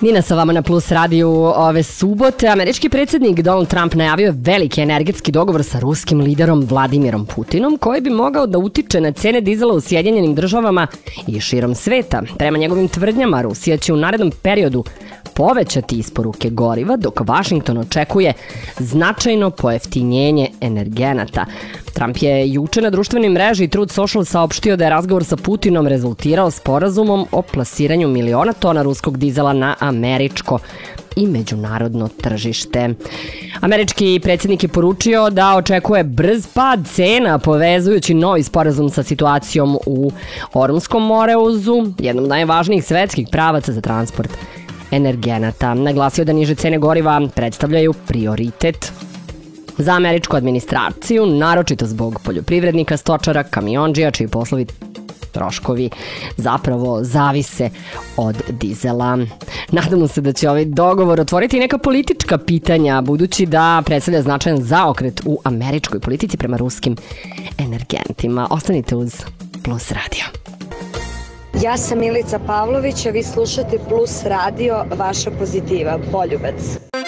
Nina sa vama na Plus radiju ove subote. Američki predsjednik Donald Trump najavio je veliki energetski dogovor sa ruskim liderom Vladimirom Putinom koji bi mogao da utiče na cene dizela u Sjedinjenim državama i širom sveta. Prema njegovim tvrdnjama, Rusija će u narednom periodu povećati isporuke goriva, dok Vašington očekuje značajno pojeftinjenje energenata. Trump je juče na društvenoj mreži Truth Social saopštio da je razgovor sa Putinom rezultirao sporazumom o plasiranju miliona tona ruskog dizela na američko i međunarodno tržište. Američki predsjednik je poručio da očekuje brz pad cena povezujući novi sporazum sa situacijom u Ormskom moreuzu, jednom od najvažnijih svetskih pravaca za transport energenata. Naglasio da niže cene goriva predstavljaju prioritet za američku administraciju, naročito zbog poljoprivrednika, stočara, kamiondžija, čiji poslovi troškovi zapravo zavise od dizela. Nadamo se da će ovaj dogovor otvoriti neka politička pitanja, budući da predstavlja značajan zaokret u američkoj politici prema ruskim energentima. Ostanite uz Plus radio. Ja sam Milica Pavlović, a vi slušate Plus radio, vaša pozitiva, Boljubac.